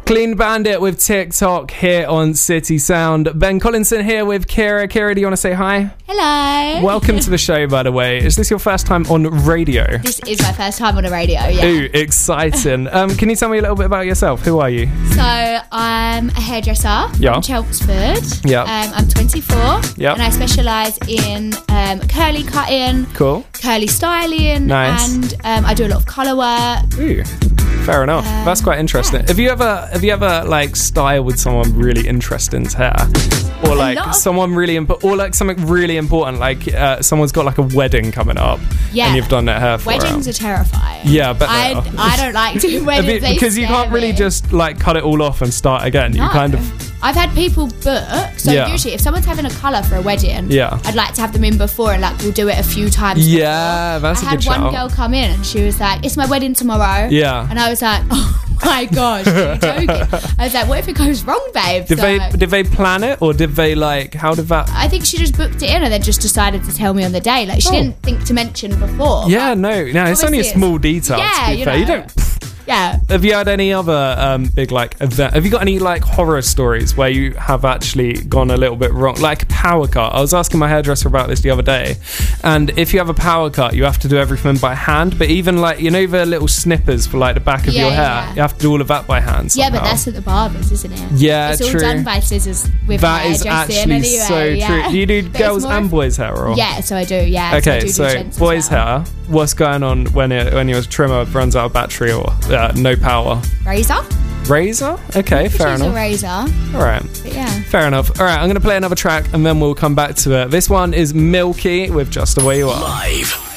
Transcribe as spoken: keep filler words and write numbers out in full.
Clean Bandit with TikTok here on City Sound. Ben Collinson here with Kira. Kira, do you want to say hi? Hello. Welcome to the show, by the way. Is this your first time on radio? This is my first time on a radio, yeah. Ooh, exciting. um, can you tell me a little bit about yourself? Who are you? So, I'm a hairdresser Yeah. from Chelmsford. Yeah. Um, I'm twenty-four. Yeah. And I specialise in um, curly cutting, Cool. curly styling, Nice. and um, I do a lot of colour work. Ooh. Fair enough. Um, That's quite interesting. yeah. Have you ever, have you ever like styled with someone really interesting's hair, or like lot of- someone really important, or like something really important, like uh, someone's got like a wedding coming up, Yeah. and you've done their hair for Weddings her. are terrifying. Yeah, I bet they I, are. I don't like doing Have weddings you- they because you scare can't really me. just like cut it all off and start again. You No. kind of I've had people book, so Yeah. usually if someone's having a colour for a wedding, Yeah. I'd like to have them in before and like we'll do it a few times. Yeah, before. that's a I had good one shout. girl come in and she was like, "It's my wedding tomorrow." Yeah. and I was like, "Oh my gosh, are you joking?" I was like, "What if it goes wrong, babe?" Did So, they did they plan it, or did they like how did that? I think she just booked it in and then just decided to tell me on the day. Like she Oh. didn't think to mention before. Yeah, no, no, it's only a Obviously small detail. Yeah, to be you fair. You know. don't. yeah. Have you had any other um, big like event? Have you got any like horror stories where you have actually gone a little bit wrong, like a power cut? I was asking my hairdresser about this the other day, and if you have a power cut, you have to do everything by hand. But even like you know the little snippers for like the back of Yeah, your hair, yeah. you have to do all of that by hand. Yeah, but somehow. that's at the barbers, isn't it? Yeah, it's all true. done by scissors with That is hairdressing actually anyway, so yeah. true. Do you do But it's girls more and of- boys' hair, or Yeah, so I do. Yeah. so I Okay, do do so gents as boys' well. hair. What's going on when it when your trimmer runs out of battery or uh, no power? Razor. Razor? Okay, fair Choose a enough. razor. All right. But yeah. Fair enough. All right, I'm going to play another track and then we'll come back to it. This one is Milky with Just the Way You Are. Live